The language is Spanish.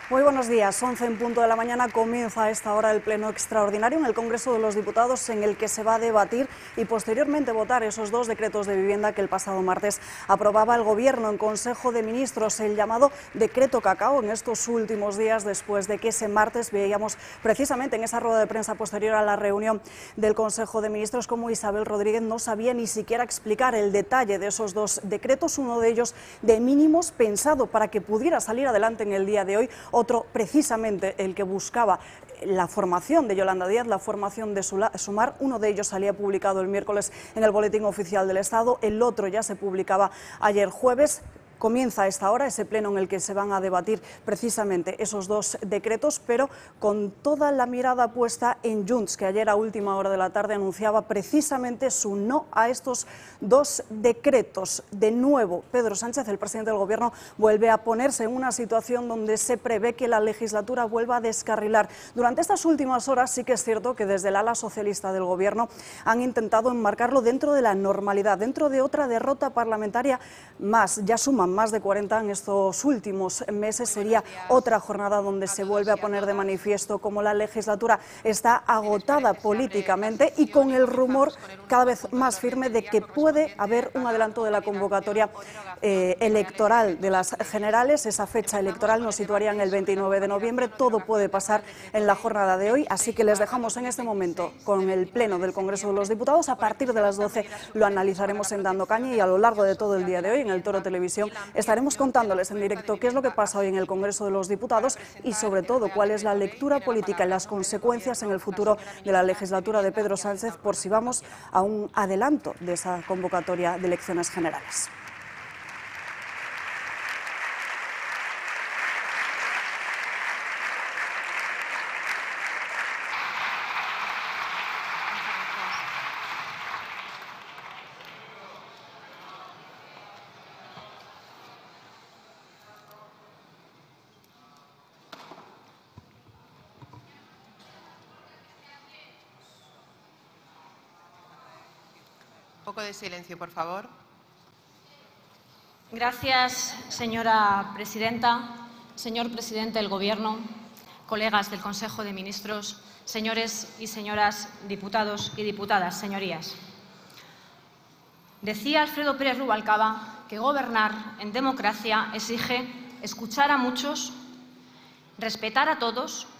Muy buenos días. 11 en punto de la mañana comienza a esta hora el pleno extraordinario en el Congreso de los Diputados, en el que se va a debatir y posteriormente votar esos dos decretos de vivienda que el pasado martes aprobaba el Gobierno en Consejo de Ministros, el llamado decreto cacao, en estos últimos días, después de que ese martes veíamos precisamente en esa rueda de prensa posterior a la reunión del Consejo de Ministros como Isabel Rodríguez no sabía ni siquiera explicar el detalle de esos dos decretos, uno de ellos de mínimos pensado para que pudiera salir adelante en el día de hoy, otro precisamente el que buscaba la formación de Yolanda Díaz, la formación de Sumar. Uno de ellos salía publicado el miércoles en el Boletín Oficial del Estado, el otro ya se publicaba ayer jueves. Comienza a esta hora ese pleno en el que se van a debatir precisamente esos dos decretos, pero con toda la mirada puesta en Junts, que ayer a última hora de la tarde anunciaba precisamente su no a estos dos decretos. De nuevo, Pedro Sánchez, el presidente del Gobierno, vuelve a ponerse en una situación donde se prevé que la legislatura vuelva a descarrilar. Durante estas últimas horas sí que es cierto que desde el ala socialista del Gobierno han intentado enmarcarlo dentro de la normalidad, dentro de otra derrota parlamentaria más. Ya suman más de 40 en estos últimos meses. Sería otra jornada donde se vuelve a poner de manifiesto cómo la legislatura está agotada políticamente y con el rumor cada vez más firme de que puede haber un adelanto de la convocatoria electoral de las generales. Esa fecha electoral nos situaría en el 29 de noviembre. Todo puede pasar en la jornada de hoy, así que les dejamos en este momento con el pleno del Congreso de los Diputados. A partir de las 12 lo analizaremos en Dando Caña y a lo largo de todo el día de hoy en el Toro Televisión estaremos contándoles en directo qué es lo que pasa hoy en el Congreso de los Diputados y sobre todo cuál es la lectura política y las consecuencias en el futuro de la legislatura de Pedro Sánchez por si vamos a un adelanto de esa convocatoria de elecciones generales. Un poco de silencio, por favor. Gracias, señora presidenta, señor presidente del Gobierno, colegas del Consejo de Ministros, señores y señoras diputados y diputadas, señorías. Decía Alfredo Pérez Rubalcaba que gobernar en democracia exige escuchar a muchos, respetar a todos